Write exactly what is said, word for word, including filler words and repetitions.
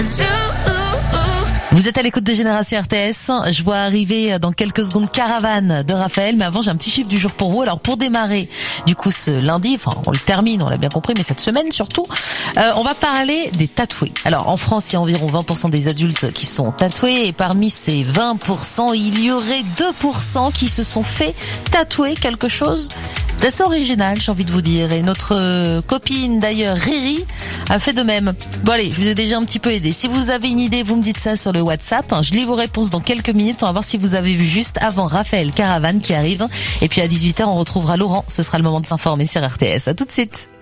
Vous êtes à l'écoute de Génération R T S. Je vois arriver dans quelques secondes Caravane de Raphaël, mais avant j'ai un petit chiffre du jour pour vous. Alors pour démarrer, du coup ce lundi, enfin on le termine, on l'a bien compris, mais cette semaine surtout, euh, on va parler des tatoués. Alors en France, il y a environ vingt pour cent des adultes qui sont tatoués, et parmi ces vingt pour cent, il y aurait deux pour cent qui se sont fait tatouer quelque chose d'assez original, j'ai envie de vous dire. Et notre euh, copine d'ailleurs, Riri, a fait de même. Bon allez, je vous ai déjà un petit peu aidé. Si vous avez une idée, vous me dites ça sur le WhatsApp. Je lis vos réponses dans quelques minutes. On va voir si vous avez vu juste avant Raphaël Caravane qui arrive. Et puis à dix-huit heures, on retrouvera Laurent. Ce sera le moment de s'informer sur R T S. À tout de suite.